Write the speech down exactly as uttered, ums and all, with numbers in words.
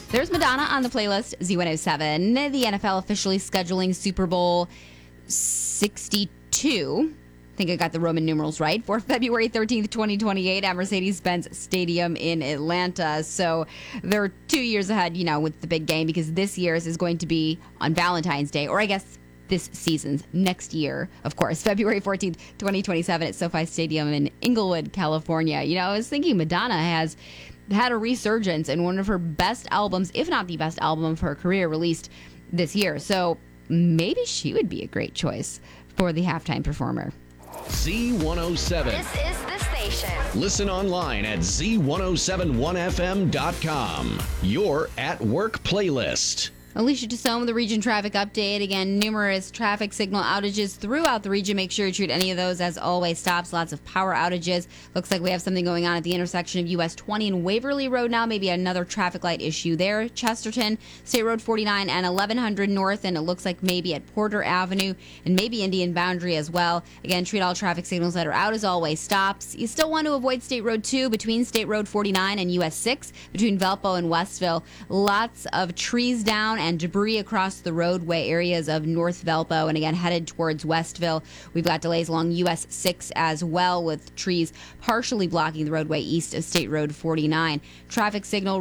There's Madonna on the playlist, Z one oh seven. The N F L officially scheduling Super Bowl sixty-two. I think I got the Roman numerals right. For February thirteenth, twenty twenty-eight at Mercedes-Benz Stadium in Atlanta. So they're two years ahead, you know, with the big game, because this year's is going to be on Valentine's Day, or I guess this season's next year, of course, February fourteenth, twenty twenty-seven at SoFi Stadium in Inglewood, California. You know, I was thinking Madonna has had a resurgence, and one of her best albums, if not the best album of her career, released this year. So maybe she would be a great choice for the halftime performer. Z one oh seven. This is the station. Listen online at Z ten seventy-one F M dot com. Your at work playlist. Alicia Tassone with the region traffic update. Again, numerous traffic signal outages throughout the region. Make sure you treat any of those as always stops. Lots of power outages. Looks like we have something going on at the intersection of U S twenty and Waverly Road now. Maybe another traffic light issue there. Chesterton, State Road forty-nine and eleven hundred North, and it looks like maybe at Porter Avenue and maybe Indian Boundary as well. Again, treat all traffic signals that are out as always stops. You still want to avoid State Road two between State Road forty-nine and U S six between Valpo and Westville. Lots of trees down and debris across the roadway areas of North Valpo, and again headed towards Westville. We've got delays along U S six as well, with trees partially blocking the roadway east of State Road forty-nine. Traffic signal